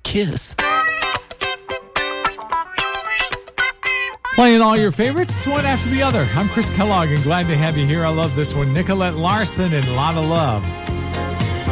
kiss. Playing all your favorites, one after the other. I'm Chris Kellogg, and glad to have you here. I love this one. Nicolette Larson and Lotta Love.